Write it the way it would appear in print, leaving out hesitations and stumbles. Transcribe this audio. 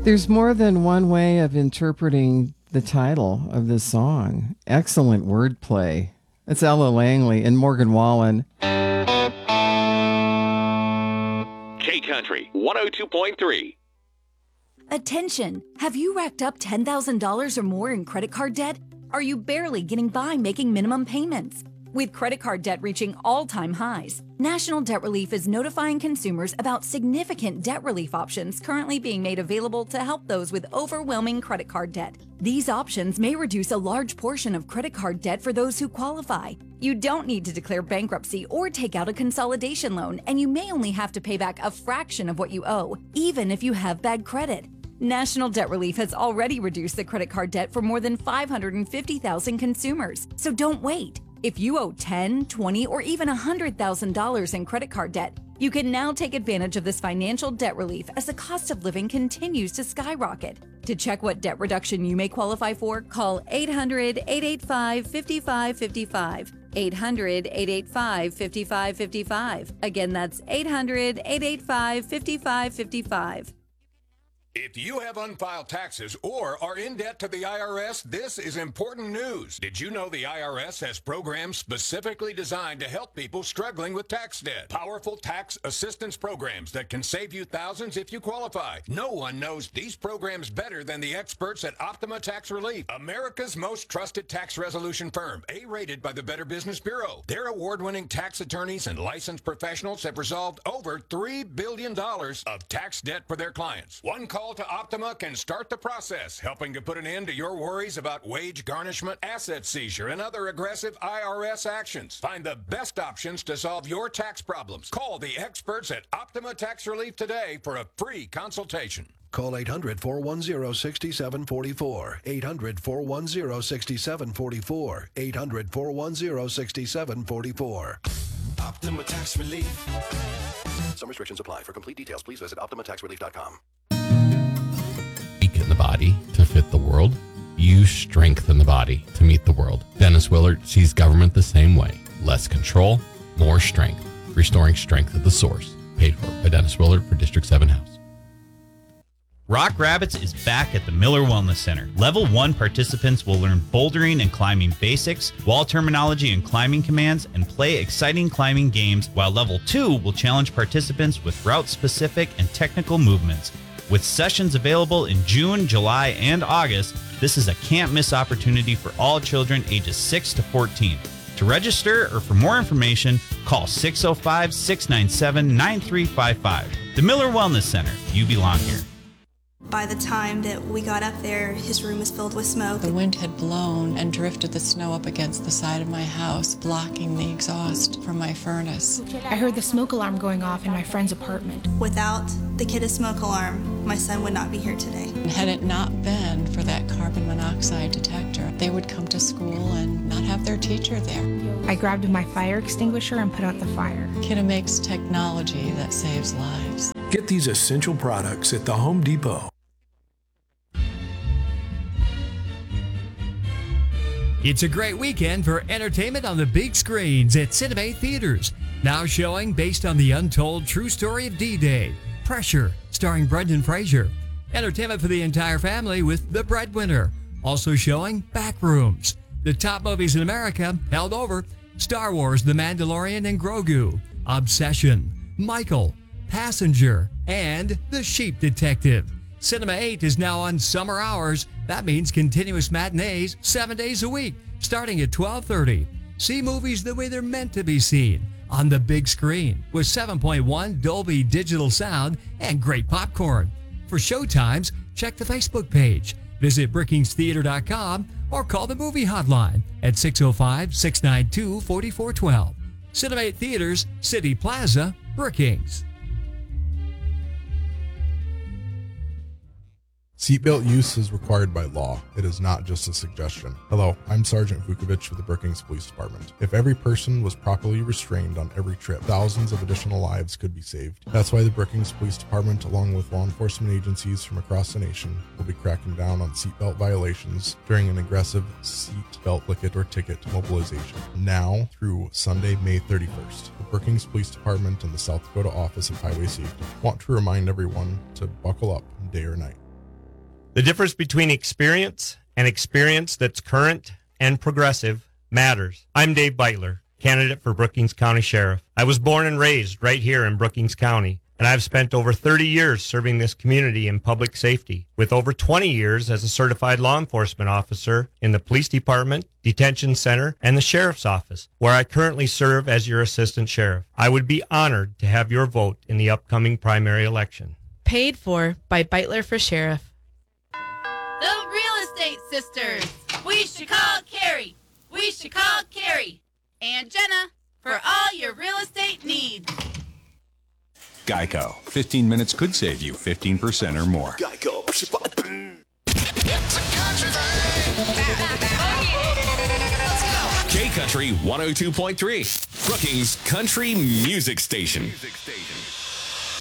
There's more than one way of interpreting the title of this song. Excellent wordplay. It's Ella Langley and Morgan Wallen. K-Country 102.3. Attention! Have you racked up $10,000 or more in credit card debt? Are you barely getting by making minimum payments? With credit card debt reaching all-time highs, National Debt Relief is notifying consumers about significant debt relief options currently being made available to help those with overwhelming credit card debt. These options may reduce a large portion of credit card debt for those who qualify. You don't need to declare bankruptcy or take out a consolidation loan, and you may only have to pay back a fraction of what you owe, even if you have bad credit. National Debt Relief has already reduced the credit card debt for more than 550,000 consumers, so don't wait. If you owe $10,000, $20,000, or even $100,000 in credit card debt, you can now take advantage of this financial debt relief as the cost of living continues to skyrocket. To check what debt reduction you may qualify for, call 800-885-5555. 800-885-5555. Again, that's 800-885-5555. If you have unfiled taxes or are in debt to the IRS, this is important news. Did you know the IRS has programs specifically designed to help people struggling with tax debt? Powerful tax assistance programs that can save you thousands if you qualify. No one knows these programs better than the experts at Optima Tax Relief, America's most trusted tax resolution firm, A-rated by the Better Business Bureau. Their award-winning tax attorneys and licensed professionals have resolved over $3 billion of tax debt for their clients. One call to Optima can start the process, helping to put an end to your worries about wage garnishment, asset seizure, and other aggressive IRS actions. Find the best options to solve your tax problems. Call the experts at Optima Tax Relief today for a free consultation. Call 800-410-6744. 800-410-6744. 800-410-6744. Optima Tax Relief. Some restrictions apply. For complete details, please visit OptimaTaxRelief.com. In the body to fit the world, use strength in the body to meet the world. Dennis Willard sees government the same way. Less control, more strength. Restoring strength at the source. Paid for by Dennis Willard for District 7 House. Rock Rabbits is back at the Miller Wellness Center. Level 1 participants will learn bouldering and climbing basics, wall terminology and climbing commands, and play exciting climbing games, while Level 2 will challenge participants with route-specific and technical movements. With sessions available in June, July, and August, this is a can't-miss opportunity for all children ages 6 to 14. To register or for more information, call 605-697-9355. The Miller Wellness Center. You belong here. By the time that we got up there, his room was filled with smoke. The wind had blown and drifted the snow up against the side of my house, blocking the exhaust from my furnace. I heard the smoke alarm going off in my friend's apartment. Without the kid's smoke alarm, my son would not be here today. And had it not been for that carbon monoxide detector, they would come to school and not have their teacher there. I grabbed my fire extinguisher and put out the fire. Kidda makes technology that saves lives. Get these essential products at the Home Depot. It's a great weekend for entertainment on the big screens at Cinema Theaters. Now showing based on the untold true story of D-Day, Pressure, starring Brendan Fraser. Entertainment for the entire family with The Breadwinner. Also showing Backrooms. The top movies in America held over: Star Wars, The Mandalorian and Grogu, Obsession, Michael, Passenger, and The Sheep Detective. Cinema 8 is now on summer hours. That means continuous matinees 7 days a week, starting at 12:30. See movies the way they're meant to be seen, on the big screen, with 7.1 Dolby digital sound and great popcorn. For showtimes, check the Facebook page, visit BrookingsTheater.com, or call the movie hotline at 605-692-4412. Cinema 8 Theaters, City Plaza, Brookings. Seatbelt use is required by law. It is not just a suggestion. Hello, I'm Sergeant Vukovic with the Brookings Police Department. If every person was properly restrained on every trip, thousands of additional lives could be saved. That's why the Brookings Police Department, along with law enforcement agencies from across the nation, will be cracking down on seatbelt violations during an aggressive seatbelt licket or ticket mobilization. Now through Sunday, May 31st, the Brookings Police Department and the South Dakota Office of Highway Safety want to remind everyone to buckle up day or night. The difference between experience and experience that's current and progressive matters. I'm Dave Beitler, candidate for Brookings County Sheriff. I was born and raised right here in Brookings County, and I've spent over 30 years serving this community in public safety, with over 20 years as a certified law enforcement officer in the police department, detention center, and the sheriff's office, where I currently serve as your assistant sheriff. I would be honored to have your vote in the upcoming primary election. Paid for by Beitler for Sheriff. The Real Estate Sisters. We should call Carrie. We should call Carrie and Jenna for all your real estate needs. Geico. 15 minutes could save you 15% or more. Geico. K Country 102.3. Brookings Country Music Station.